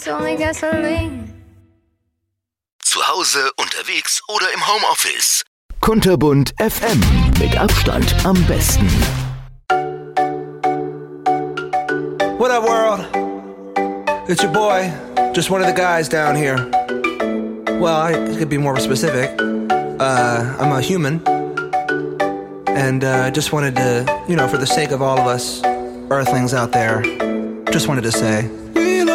it's only gasoline. Zu Hause, unterwegs oder im Homeoffice. Kunterbunt FM. Mit Abstand am besten. What up, world? It's your boy, just one of the guys down here. Well, I could be more specific. I'm a human. And just wanted to, for the sake of all of us Earthlings out there, just wanted to say...